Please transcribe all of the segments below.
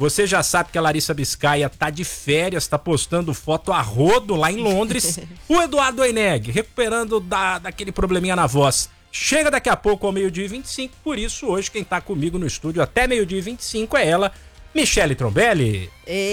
Você já sabe que a Larissa Biscaia tá de férias, tá postando foto a rodo lá em Londres. O Eduardo Oineg, recuperando daquele probleminha na voz. Chega daqui a pouco ao 12h25, por isso hoje quem tá comigo no estúdio até 12h25 é ela, Michele Trombelli.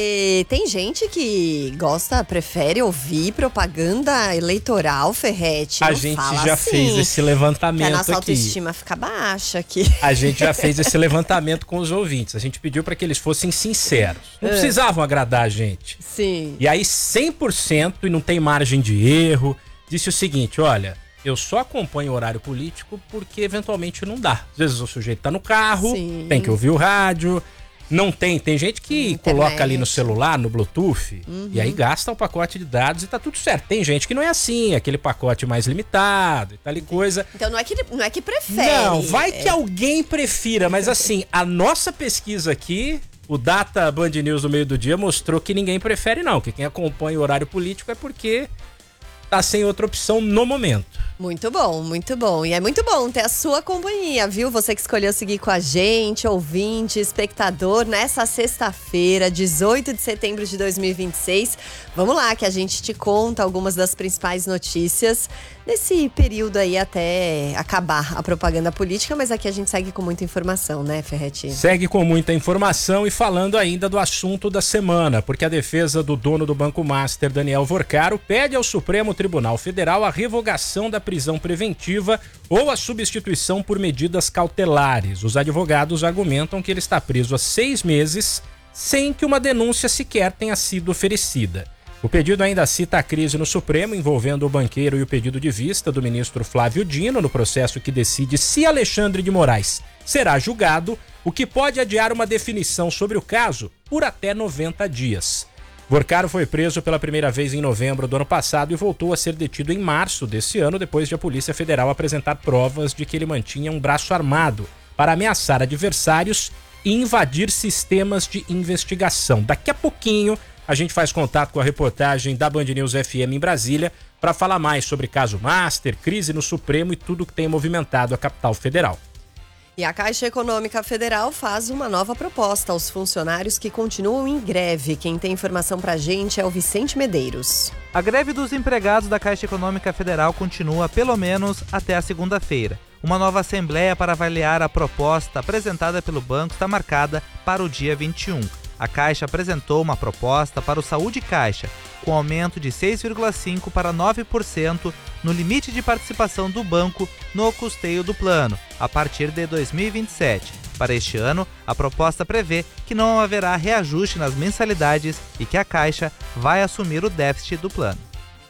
Tem gente que prefere ouvir propaganda eleitoral, Ferretti. A gente já fez esse levantamento aqui. A nossa autoestima fica baixa aqui. A gente já fez esse levantamento com os ouvintes. A gente pediu para que eles fossem sinceros. Não precisavam agradar a gente. Sim. E aí 100%, e não tem margem de erro, disse o seguinte, olha, eu só acompanho o horário político porque eventualmente não dá. Às vezes o sujeito tá no carro, Sim. tem que ouvir o rádio. Não tem gente que coloca ali no celular, no Bluetooth, e aí gasta um pacote de dados e tá tudo certo. Tem gente que não é assim, aquele pacote mais limitado e tal e coisa. Então não é que prefere. Não, vai que alguém prefira, mas assim, a nossa pesquisa aqui, o Data Band News do meio do dia mostrou que ninguém prefere não, que quem acompanha o horário político é porque tá sem outra opção no momento. Muito bom, muito bom. E é muito bom ter a sua companhia, viu? Você que escolheu seguir com a gente, ouvinte, espectador, nessa sexta-feira, 18 de setembro de 2026. Vamos lá, que a gente te conta algumas das principais notícias nesse período aí até acabar a propaganda política, mas aqui a gente segue com muita informação, né, Ferretti? Segue com muita informação e falando ainda do assunto da semana, porque a defesa do dono do Banco Master, Daniel Vorcaro, pede ao Supremo Tribunal Federal a revogação da prisão preventiva ou a substituição por medidas cautelares. Os advogados argumentam que ele está preso há 6 meses sem que uma denúncia sequer tenha sido oferecida. O pedido ainda cita a crise no Supremo envolvendo o banqueiro e o pedido de vista do ministro Flávio Dino no processo que decide se Alexandre de Moraes será julgado, o que pode adiar uma definição sobre o caso por até 90 dias. Vorcaro foi preso pela primeira vez em novembro do ano passado e voltou a ser detido em março desse ano, depois de a Polícia Federal apresentar provas de que ele mantinha um braço armado para ameaçar adversários e invadir sistemas de investigação. Daqui a pouquinho a gente faz contato com a reportagem da Band News FM em Brasília para falar mais sobre caso Master, crise no Supremo e tudo que tem movimentado a capital federal. E a Caixa Econômica Federal faz uma nova proposta aos funcionários que continuam em greve. Quem tem informação pra gente é o Vicente Medeiros. A greve dos empregados da Caixa Econômica Federal continua pelo menos até a segunda-feira. Uma nova assembleia para avaliar a proposta apresentada pelo banco está marcada para o dia 21. A Caixa apresentou uma proposta para o Saúde Caixa, com aumento de 6,5% para 9% no limite de participação do banco no custeio do plano, a partir de 2027. Para este ano, a proposta prevê que não haverá reajuste nas mensalidades e que a Caixa vai assumir o déficit do plano.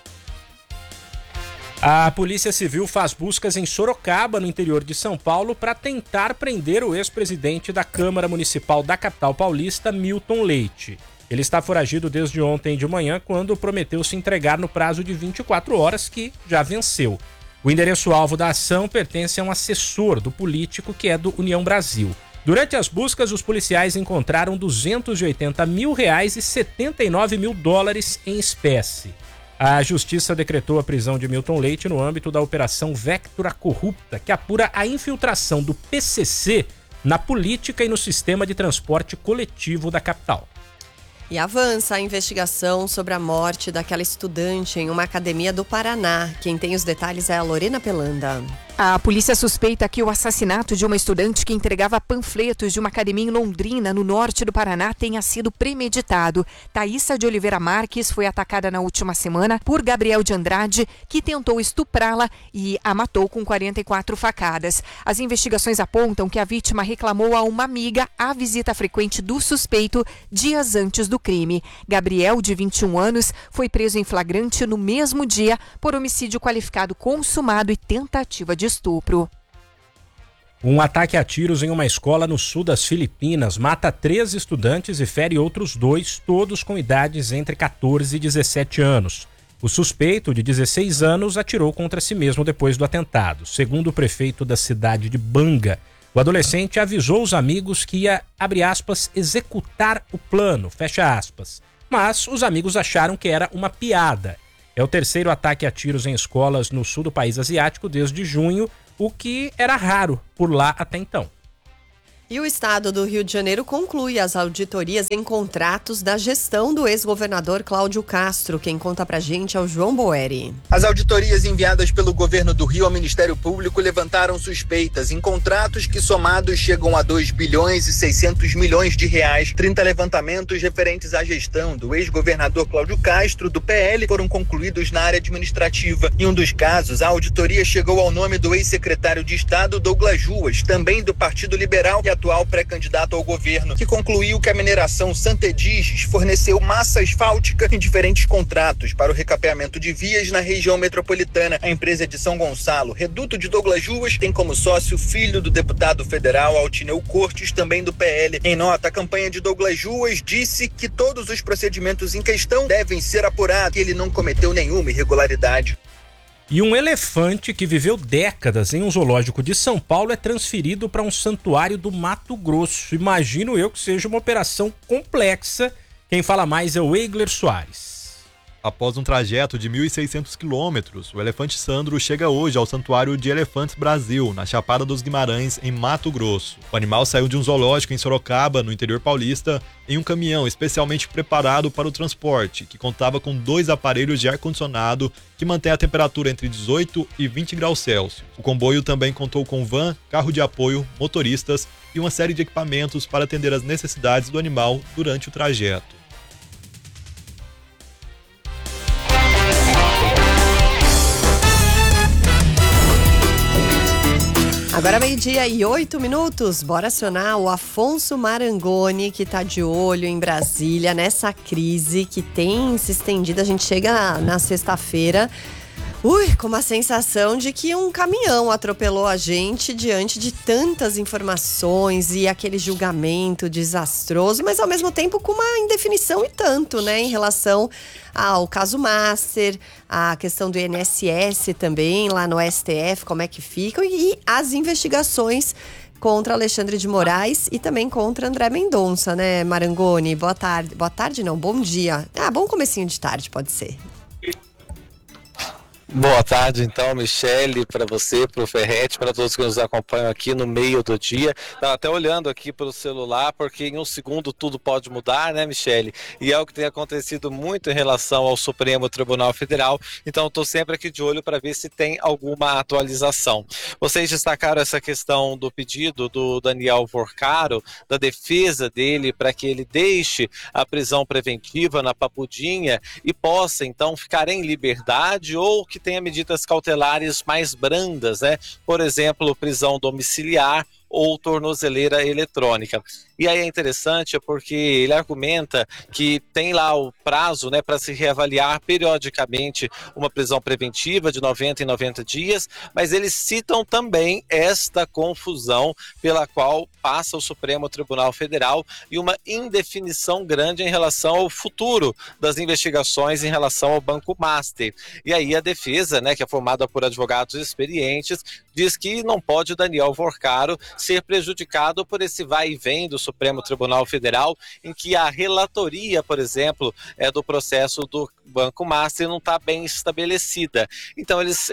A Polícia Civil faz buscas em Sorocaba, no interior de São Paulo, para tentar prender o ex-presidente da Câmara Municipal da capital paulista, Milton Leite. Ele está foragido desde ontem de manhã, quando prometeu se entregar no prazo de 24 horas, que já venceu. O endereço-alvo da ação pertence a um assessor do político, que é do União Brasil. Durante as buscas, os policiais encontraram R$280 mil e 79 mil dólares em espécie. A Justiça decretou a prisão de Milton Leite no âmbito da Operação Vectura Corrupta, que apura a infiltração do PCC na política e no sistema de transporte coletivo da capital. E avança a investigação sobre a morte daquela estudante em uma academia do Paraná. Quem tem os detalhes é a Lorena Pelanda. A polícia suspeita que o assassinato de uma estudante que entregava panfletos de uma academia em Londrina, no norte do Paraná, tenha sido premeditado. Thaísa de Oliveira Marques foi atacada na última semana por Gabriel de Andrade, que tentou estuprá-la e a matou com 44 facadas. As investigações apontam que a vítima reclamou a uma amiga a visita frequente do suspeito dias antes do crime. Gabriel, de 21 anos, foi preso em flagrante no mesmo dia por homicídio qualificado consumado e tentativa de estupro. Um ataque a tiros em uma escola no sul das Filipinas mata 3 estudantes e fere outros 2, todos com idades entre 14 e 17 anos. O suspeito, de 16 anos, atirou contra si mesmo depois do atentado. Segundo o prefeito da cidade de Banga, o adolescente avisou os amigos que ia, abre aspas, executar o plano, fecha aspas. Mas os amigos acharam que era uma piada. É o terceiro ataque a tiros em escolas no sul do país asiático desde junho, o que era raro por lá até então. E o estado do Rio de Janeiro conclui as auditorias em contratos da gestão do ex-governador Cláudio Castro. Quem conta pra gente é o João Boeri. As auditorias enviadas pelo governo do Rio ao Ministério Público levantaram suspeitas em contratos que somados chegam a 2 bilhões e 600 milhões de reais. 30 levantamentos referentes à gestão do ex-governador Cláudio Castro, do PL, foram concluídos na área administrativa. Em um dos casos, a auditoria chegou ao nome do ex-secretário de Estado Douglas Ruas, também do Partido Liberal e atual pré-candidato ao governo, que concluiu que a mineração Santa Edizes forneceu massa asfáltica em diferentes contratos para o recapeamento de vias na região metropolitana. A empresa de São Gonçalo, reduto de Douglas Ruas, tem como sócio o filho do deputado federal Altineu Cortes, também do PL. Em nota, a campanha de Douglas Ruas disse que todos os procedimentos em questão devem ser apurados, que ele não cometeu nenhuma irregularidade. E um elefante que viveu décadas em um zoológico de São Paulo é transferido para um santuário do Mato Grosso. Imagino eu que seja uma operação complexa. Quem fala mais é o Eigler Soares. Após um trajeto de 1.600 quilômetros, o elefante Sandro chega hoje ao Santuário de Elefantes Brasil, na Chapada dos Guimarães, em Mato Grosso. O animal saiu de um zoológico em Sorocaba, no interior paulista, em um caminhão especialmente preparado para o transporte, que contava com 2 aparelhos de ar-condicionado que mantém a temperatura entre 18 e 20 graus Celsius. O comboio também contou com van, carro de apoio, motoristas e uma série de equipamentos para atender às necessidades do animal durante o trajeto. Agora 12:08, bora acionar o Afonso Marangoni, que tá de olho em Brasília nessa crise que tem se estendido. A gente chega na sexta-feira, com uma sensação de que um caminhão atropelou a gente diante de tantas informações e aquele julgamento desastroso, mas ao mesmo tempo com uma indefinição e tanto, né, em relação ao caso Master, a questão do INSS também, lá no STF, como é que ficam, e as investigações contra Alexandre de Moraes e também contra André Mendonça, né, Marangoni? Boa tarde. Boa tarde não, bom dia. Bom comecinho de tarde, pode ser. Boa tarde, então, Michele, para você, para o Ferretti, para todos que nos acompanham aqui no meio do dia. Estava até olhando aqui para o celular, porque em um segundo tudo pode mudar, né, Michele? E é o que tem acontecido muito em relação ao Supremo Tribunal Federal, então estou sempre aqui de olho para ver se tem alguma atualização. Vocês destacaram essa questão do pedido do Daniel Vorcaro, da defesa dele para que ele deixe a prisão preventiva na Papudinha e possa, então, ficar em liberdade ou que tenha medidas cautelares mais brandas, né? Por exemplo, prisão domiciliar ou tornozeleira eletrônica. E aí é interessante porque ele argumenta que tem lá o prazo, né, para se reavaliar periodicamente uma prisão preventiva de 90 em 90 dias, mas eles citam também esta confusão pela qual passa o Supremo Tribunal Federal e uma indefinição grande em relação ao futuro das investigações em relação ao Banco Master. E aí a defesa, né, que é formada por advogados experientes, diz que não pode Daniel Vorcaro ser prejudicado por esse vai e vem do Supremo Tribunal Federal, em que a relatoria, por exemplo, do processo do Banco Master não está bem estabelecida. Então eles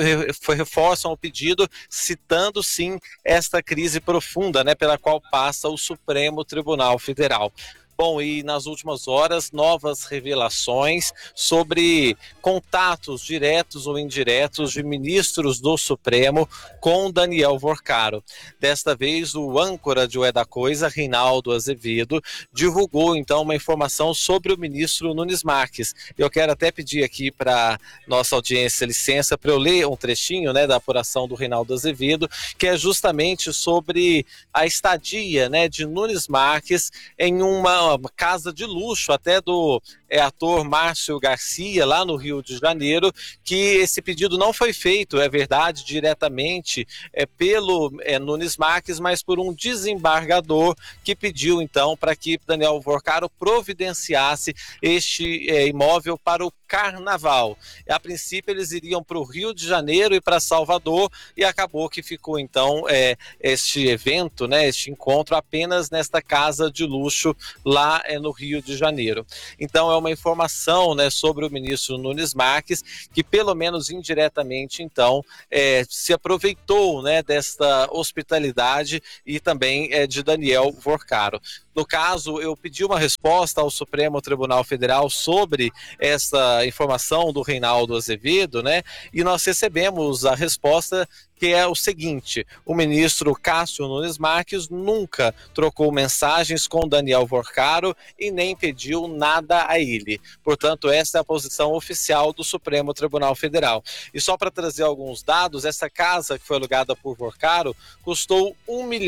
reforçam o pedido, citando sim esta crise profunda, né, pela qual passa o Supremo Tribunal Federal. Bom, e nas últimas horas, novas revelações sobre contatos diretos ou indiretos de ministros do Supremo com Daniel Vorcaro. Desta vez, o âncora de O É da Coisa, Reinaldo Azevedo, divulgou então uma informação sobre o ministro Nunes Marques. Eu quero até pedir aqui para nossa audiência licença para eu ler um trechinho, né, da apuração do Reinaldo Azevedo, que é justamente sobre a estadia, né, de Nunes Marques em uma casa de luxo, até do ator Márcio Garcia, lá no Rio de Janeiro, que esse pedido não foi feito, é verdade, diretamente pelo Nunes Marques, mas por um desembargador que pediu então para que Daniel Vorcaro providenciasse este imóvel para o carnaval. A princípio eles iriam para o Rio de Janeiro e para Salvador, e acabou que ficou então este evento, né, este encontro apenas nesta casa de luxo lá no Rio de Janeiro. Então é uma informação, né, sobre o ministro Nunes Marques, que pelo menos indiretamente então se aproveitou, né, desta hospitalidade e também de Daniel Vorcaro. No caso, eu pedi uma resposta ao Supremo Tribunal Federal sobre essa informação do Reinaldo Azevedo, né? E nós recebemos a resposta, que é o seguinte: o ministro Cássio Nunes Marques nunca trocou mensagens com Daniel Vorcaro e nem pediu nada a ele. Portanto, essa é a posição oficial do Supremo Tribunal Federal. E só para trazer alguns dados, essa casa que foi alugada por Vorcaro custou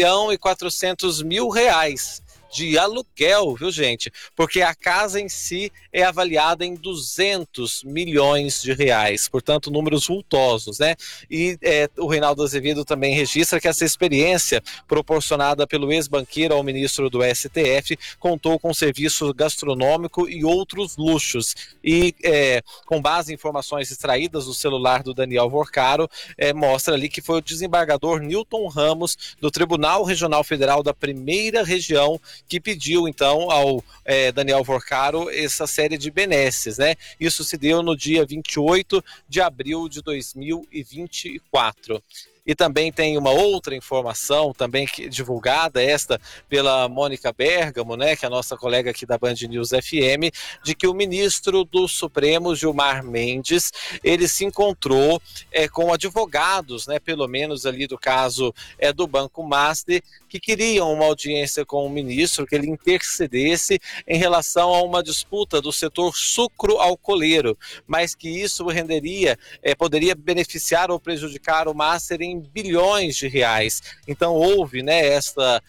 R$1.400.000 de aluguel, viu, gente? Porque a casa em si é avaliada em R$200 milhões, portanto, números vultosos, né? E o Reinaldo Azevedo também registra que essa experiência proporcionada pelo ex-banqueiro ao ministro do STF contou com serviço gastronômico e outros luxos. E com base em informações extraídas do celular do Daniel Vorcaro, mostra ali que foi o desembargador Newton Ramos, do Tribunal Regional Federal da Primeira Região, que pediu então ao Daniel Vorcaro essa série de benesses, né? Isso se deu no dia 28 de abril de 2024. E também tem uma outra informação, também divulgada, esta pela Mônica Bergamo, né, que é a nossa colega aqui da Band News FM, de que o ministro do Supremo, Gilmar Mendes, ele se encontrou com advogados, né, pelo menos ali do caso do Banco Master, que queriam uma audiência com o ministro, que ele intercedesse em relação a uma disputa do setor sucro-alcooleiro, mas que isso poderia beneficiar ou prejudicar o Master em bilhões de reais. Então houve, né, esta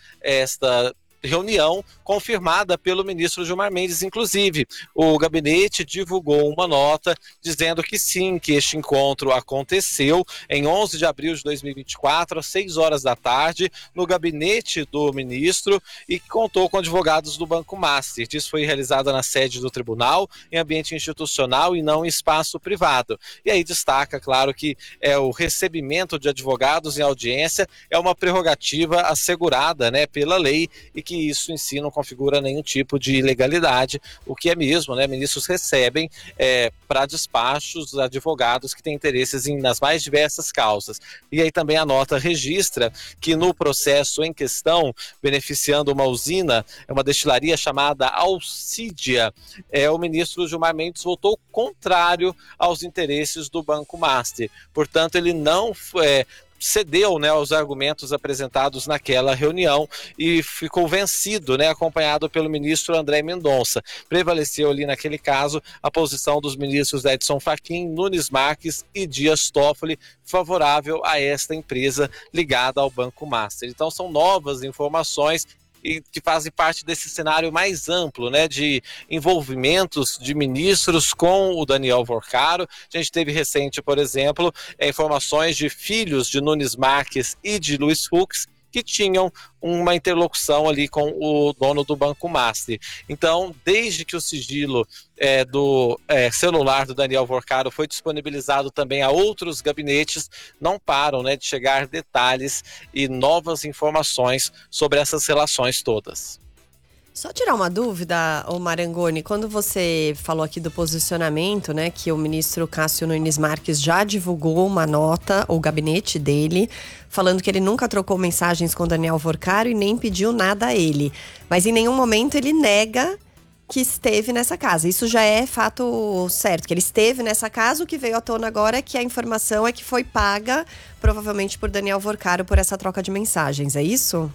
reunião confirmada pelo ministro Gilmar Mendes. Inclusive, o gabinete divulgou uma nota dizendo que sim, que este encontro aconteceu em 11 de abril de 2024, às 6 horas da tarde, no gabinete do ministro, e que contou com advogados do Banco Master. Isso foi realizado na sede do tribunal, em ambiente institucional e não em espaço privado. E aí destaca, claro, que o recebimento de advogados em audiência é uma prerrogativa assegurada, né, pela lei, e que isso em si não configura nenhum tipo de ilegalidade, o que é mesmo, né? Ministros recebem para despachos advogados que têm interesses nas mais diversas causas. E aí também a nota registra que no processo em questão, beneficiando uma usina, uma destilaria chamada Alcídia, o ministro Gilmar Mendes votou contrário aos interesses do Banco Master. Portanto, ele não cedeu, né, aos argumentos apresentados naquela reunião e ficou vencido, né, acompanhado pelo ministro André Mendonça. Prevaleceu ali naquele caso a posição dos ministros Edson Fachin, Nunes Marques e Dias Toffoli, favorável a esta empresa ligada ao Banco Master. Então são novas informações e que fazem parte desse cenário mais amplo, né, de envolvimentos de ministros com o Daniel Vorcaro. A gente teve recente, por exemplo, informações de filhos de Nunes Marques e de Luiz Fux, que tinham uma interlocução ali com o dono do Banco Master. Então, desde que o sigilo do celular do Daniel Vorcaro foi disponibilizado também a outros gabinetes, não param, né, de chegar detalhes e novas informações sobre essas relações todas. Só tirar uma dúvida, ô Marangoni, quando você falou aqui do posicionamento, né, que o ministro Cássio Nunes Marques já divulgou uma nota, o gabinete dele, falando que ele nunca trocou mensagens com Daniel Vorcaro e nem pediu nada a ele. Mas em nenhum momento ele nega que esteve nessa casa. Isso já é fato certo, que ele esteve nessa casa. O que veio à tona agora é que a informação é que foi paga, provavelmente por Daniel Vorcaro, por essa troca de mensagens, é isso?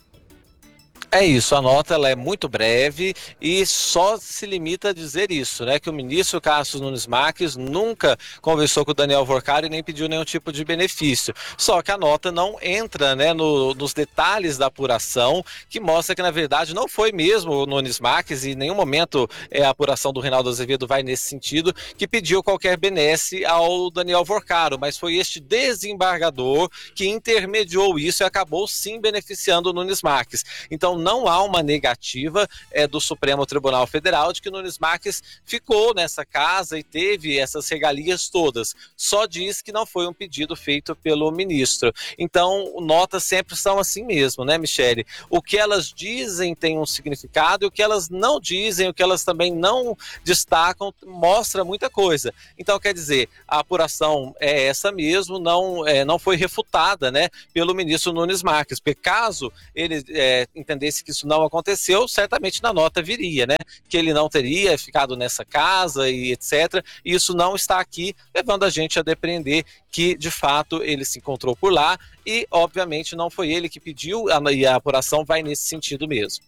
É isso, a nota ela é muito breve e só se limita a dizer isso, né? Que o ministro Cássio Nunes Marques nunca conversou com o Daniel Vorcaro e nem pediu nenhum tipo de benefício. Só que a nota não entra, né, nos detalhes da apuração, que mostra que na verdade não foi mesmo o Nunes Marques, e em nenhum momento a apuração do Reinaldo Azevedo vai nesse sentido, que pediu qualquer benesse ao Daniel Vorcaro, mas foi este desembargador que intermediou isso e acabou sim beneficiando o Nunes Marques. Então Então não há uma negativa do Supremo Tribunal Federal de que Nunes Marques ficou nessa casa e teve essas regalias todas. Só diz que não foi um pedido feito pelo ministro. Então, notas sempre são assim mesmo, né, Michele? O que elas dizem tem um significado e o que elas não dizem, o que elas também não destacam, mostra muita coisa. Então, quer dizer, a apuração é essa mesmo, não foi refutada, né, pelo ministro Nunes Marques, porque caso ele entendesse que isso não aconteceu, certamente na nota viria, né, que ele não teria ficado nessa casa e etc. E isso não está aqui, levando a gente a depreender que, de fato, ele se encontrou por lá e, obviamente, não foi ele que pediu e a apuração vai nesse sentido mesmo.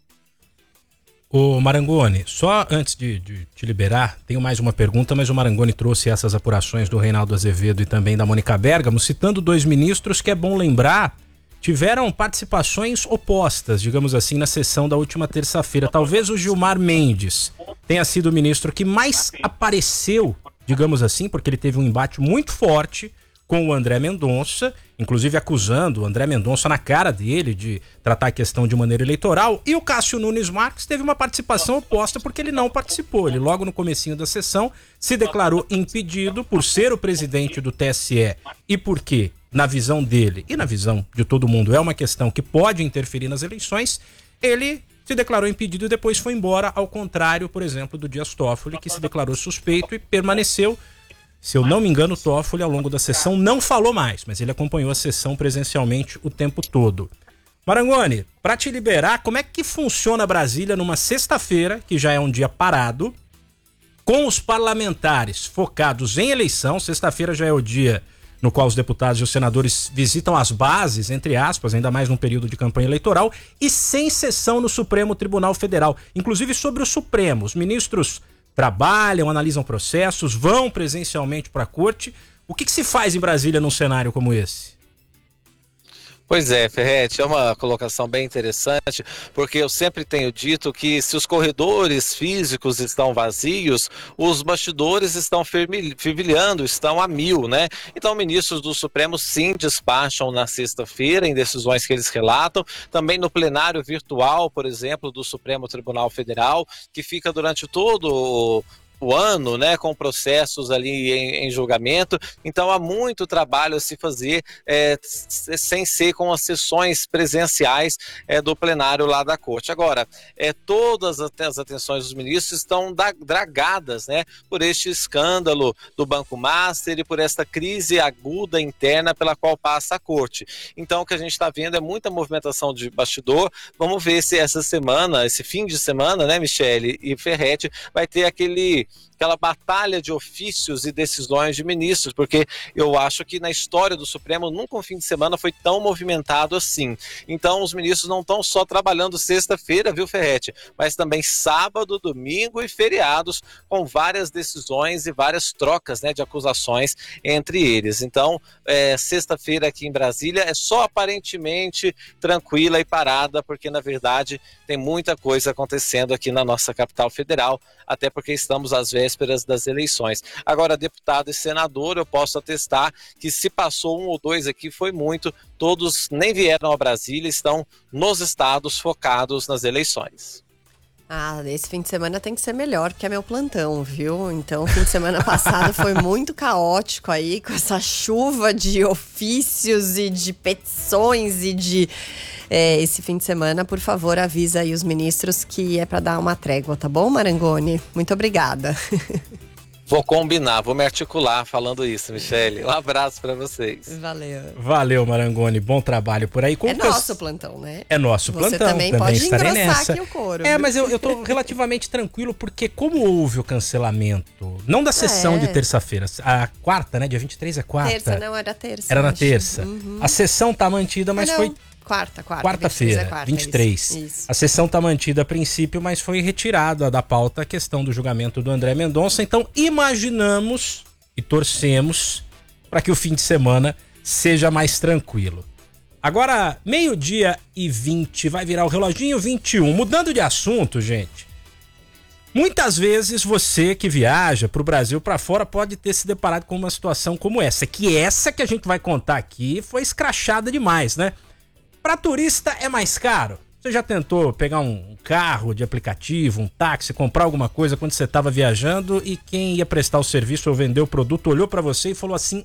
Ô Marangoni, só antes de te liberar, tenho mais uma pergunta, mas o Marangoni trouxe essas apurações do Reinaldo Azevedo e também da Mônica Bergamo, citando dois ministros que é bom lembrar, tiveram participações opostas, digamos assim, na sessão da última terça-feira. Talvez o Gilmar Mendes tenha sido o ministro que mais apareceu, digamos assim, porque ele teve um embate muito forte com o André Mendonça, inclusive acusando o André Mendonça na cara dele de tratar a questão de maneira eleitoral, e o Cássio Nunes Marques teve uma participação oposta porque ele não participou. Ele logo no comecinho da sessão se declarou impedido por ser o presidente do TSE e porque, na visão dele e na visão de todo mundo, é uma questão que pode interferir nas eleições, ele se declarou impedido e depois foi embora, ao contrário, por exemplo, do Dias Toffoli, que se declarou suspeito e permaneceu. Se eu não me engano, o Toffoli, ao longo da sessão, não falou mais, mas ele acompanhou a sessão presencialmente o tempo todo. Marangoni, para te liberar, como é que funciona Brasília numa sexta-feira, que já é um dia parado, com os parlamentares focados em eleição? Sexta-feira já é o dia no qual os deputados e os senadores visitam as bases, entre aspas, ainda mais num período de campanha eleitoral, e sem sessão no Supremo Tribunal Federal. Inclusive sobre o Supremo, os ministros trabalham, analisam processos, vão presencialmente para a corte. O que se faz em Brasília num cenário como esse? Pois é, Ferretti, é uma colocação bem interessante, porque eu sempre tenho dito que se os corredores físicos estão vazios, os bastidores estão fervilhando, estão a mil, né? Então, ministros do Supremo sim despacham na sexta-feira em decisões que eles relatam, também no plenário virtual, por exemplo, do Supremo Tribunal Federal, que fica durante todo o ano, né, com processos ali em julgamento. Então há muito trabalho a se fazer sem ser com as sessões presenciais do plenário lá da corte. Agora, todas as atenções dos ministros estão dragadas, né, por este escândalo do Banco Master e por esta crise aguda interna pela qual passa a corte. Então o que a gente está vendo é muita movimentação de bastidor. Vamos ver se essa semana, esse fim de semana, né, Michele e Ferretti, vai ter aquela batalha de ofícios e decisões de ministros, porque eu acho que na história do Supremo nunca um fim de semana foi tão movimentado assim. Então os ministros não estão só trabalhando sexta-feira, viu, Ferretti, mas também sábado, domingo e feriados, com várias decisões e várias trocas, né, de acusações entre eles. Então, sexta-feira aqui em Brasília é só aparentemente tranquila e parada, porque na verdade tem muita coisa acontecendo aqui na nossa capital federal, até porque estamos às vésperas das eleições. Agora, deputado e senador, eu posso atestar que se passou um ou dois aqui foi muito, todos nem vieram a Brasília, estão nos estados focados nas eleições. Ah, esse fim de semana tem que ser melhor, porque é meu plantão, viu? Então, o fim de semana passado foi muito caótico aí, com essa chuva de ofícios e de petições e de... esse fim de semana, por favor, avisa aí os ministros que é para dar uma trégua, tá bom, Marangoni? Muito obrigada. Vou combinar, vou me articular falando isso, Michele. Um abraço para vocês. Valeu. Valeu, Marangoni. Bom trabalho por aí. Nosso plantão, né? É nosso plantão. Você também pode engrossar nessa. Aqui o couro. Mas eu tô relativamente tranquilo, porque como houve o cancelamento, não da sessão de terça-feira, a quarta, né? Dia 23 é quarta. Terça, não, era terça. Era na terça. Uhum. A sessão tá mantida, mas foi... Quarta-feira, 23. Isso. A sessão está mantida a princípio, mas foi retirada da pauta a questão do julgamento do André Mendonça. Então, imaginamos e torcemos para que o fim de semana seja mais tranquilo. Agora, 12h20, vai virar o reloginho 21. Mudando de assunto, gente. Muitas vezes você que viaja para o Brasil, para fora, pode ter se deparado com uma situação como essa. Que essa que a gente vai contar aqui foi escrachada demais, né? Para turista é mais caro. Você já tentou pegar um carro de aplicativo, um táxi, comprar alguma coisa quando você estava viajando e quem ia prestar o serviço ou vender o produto olhou para você e falou assim: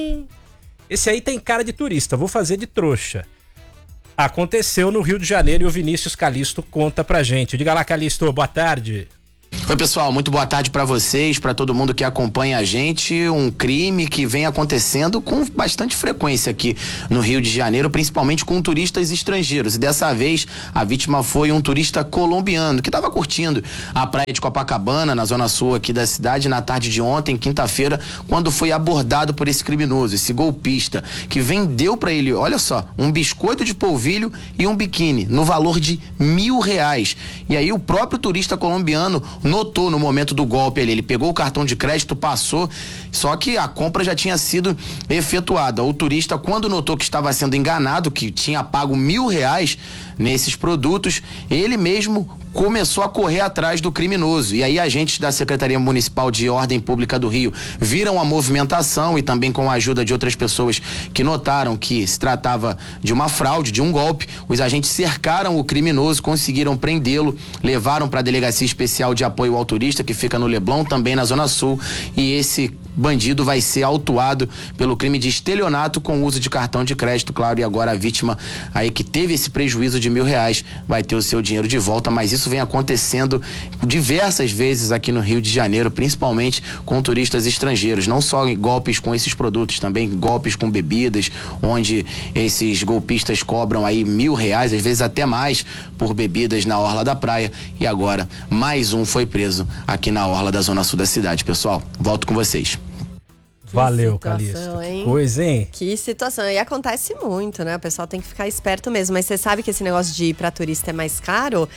esse aí tem cara de turista, vou fazer de trouxa. Aconteceu no Rio de Janeiro e o Vinícius Calisto conta pra gente. Diga lá, Calisto, boa tarde. Oi, pessoal, muito boa tarde para vocês, para todo mundo que acompanha a gente. Um crime que vem acontecendo com bastante frequência aqui no Rio de Janeiro, principalmente com turistas estrangeiros. E dessa vez a vítima foi um turista colombiano que estava curtindo a praia de Copacabana, na zona sul aqui da cidade, na tarde de ontem, quinta-feira, quando foi abordado por esse criminoso, esse golpista, que vendeu para ele, olha só, um biscoito de polvilho e um biquíni, no valor de R$1.000. E aí o próprio turista colombiano notou no momento do golpe ali, ele pegou o cartão de crédito, passou, só que a compra já tinha sido efetuada. O turista, quando notou que estava sendo enganado, que tinha pago R$1.000 nesses produtos, ele mesmo começou a correr atrás do criminoso. E aí agentes da Secretaria Municipal de Ordem Pública do Rio viram a movimentação e também com a ajuda de outras pessoas que notaram que se tratava de uma fraude, de um golpe. Os agentes cercaram o criminoso, conseguiram prendê-lo, levaram para a Delegacia Especial de Apoio ao Turista, que fica no Leblon, também na Zona Sul, e esse bandido vai ser autuado pelo crime de estelionato com uso de cartão de crédito, claro, e agora a vítima aí que teve esse prejuízo de R$1.000 vai ter o seu dinheiro de volta, mas isso vem acontecendo diversas vezes aqui no Rio de Janeiro, principalmente com turistas estrangeiros, não só golpes com esses produtos, também golpes com bebidas, onde esses golpistas cobram aí R$1.000, às vezes até mais, por bebidas na orla da praia, e agora mais um foi preso aqui na orla da Zona Sul da cidade. Pessoal, volto com vocês. Valeu, Calisto. Que coisa, hein? Que situação. E acontece muito, né? O pessoal tem que ficar esperto mesmo. Mas você sabe que esse negócio de ir pra turista é mais caro?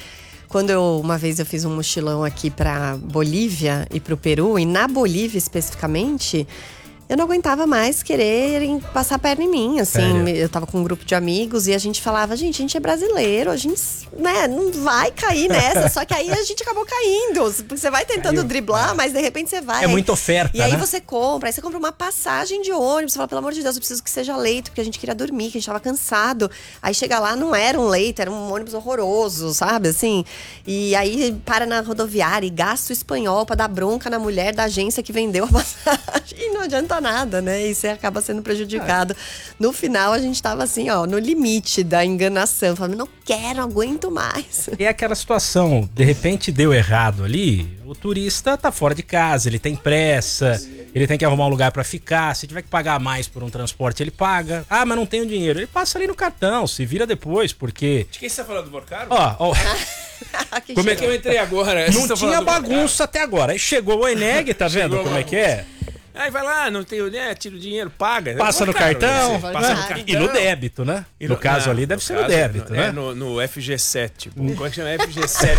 Uma vez eu fiz um mochilão aqui pra Bolívia e pro Peru, e na Bolívia especificamente, eu não aguentava mais quererem passar a perna em mim, assim. Sério? Eu tava com um grupo de amigos e a gente falava, gente, a gente é brasileiro, a gente, né, não vai cair nessa. Só que aí a gente acabou caindo. Porque você vai tentando driblar, mas de repente você vai. É muita oferta, E aí né? você compra uma passagem de ônibus, você fala, pelo amor de Deus, eu preciso que seja leito, porque a gente queria dormir, que a gente tava cansado. Aí chega lá, não era um leito, era um ônibus horroroso, sabe, assim. E aí para na rodoviária e gasta o espanhol pra dar bronca na mulher da agência que vendeu a passagem. E não adianta nada, né? E você acaba sendo prejudicado. No final, a gente tava assim, ó, no limite da enganação. Falando, não quero, não aguento mais. É aquela situação, de repente deu errado ali, o turista tá fora de casa, ele tem pressa, ele tem que arrumar um lugar pra ficar, se tiver que pagar mais por um transporte, ele paga. Ah, mas não tenho dinheiro. Ele passa ali no cartão, se vira depois, porque... De quem você tá falando, do Vorcaro? Ó. Como é que eu entrei agora? Não tinha bagunça até agora. Aí chegou o Eneg, tá vendo como é que é? Aí vai lá, não tem, né? Tira o dinheiro, paga. Passa no cartão. Passa no cartão. E no débito, né? No caso ali deve ser no débito, né? No FG7. Tipo, como é que chama? FG7.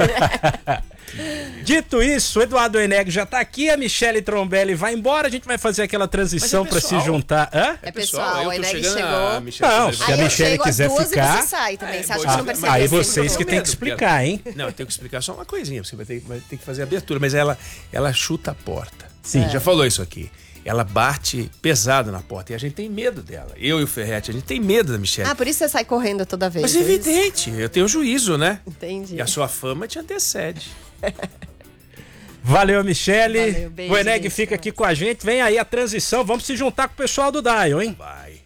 Dito isso, o Eduardo Eneg já tá aqui, a Michele Trombelli vai embora, a gente vai fazer aquela transição pra se juntar. Hã? É pessoal, o Eneg chegou. Não, se a Michele quiser ficar. Você sai também. Você acha que não percebe? Aí vocês que tem que explicar, hein? Não, eu tenho que explicar só uma coisinha. Você vai ter que fazer a abertura, mas ela chuta a porta. Sim. Já falou isso aqui. Ela bate pesado na porta e a gente tem medo dela. Eu e o Ferretti, a gente tem medo da Michele. Ah, por isso você sai correndo toda vez. Mas é evidente, eu tenho juízo, né? Entendi. E a sua fama te antecede. Valeu, Michele. Valeu, beijo, o Eneg gente. fica aqui com a gente. Vem aí a transição. Vamos se juntar com o pessoal do Dial, hein? Vai.